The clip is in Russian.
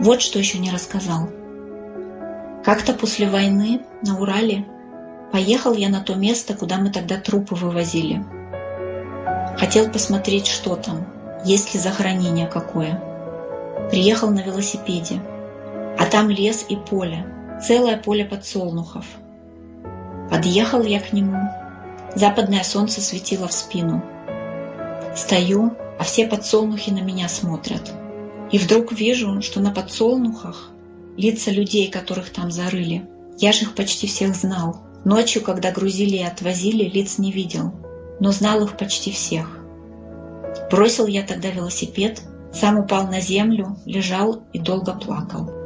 Вот что еще не рассказал. Как-то после войны на Урале поехал я на то место, куда мы тогда трупы вывозили. Хотел посмотреть, что там, есть ли захоронение какое. Приехал на велосипеде, а там лес и поле, целое поле подсолнухов. Подъехал я к нему, западное солнце светило в спину. Стою, а все подсолнухи на меня смотрят. И вдруг вижу, что на подсолнухах лица людей, которых там зарыли. Я же их почти всех знал. Ночью, когда грузили и отвозили, лиц не видел, но знал их почти всех. Бросил я тогда велосипед, сам упал на землю, лежал и долго плакал.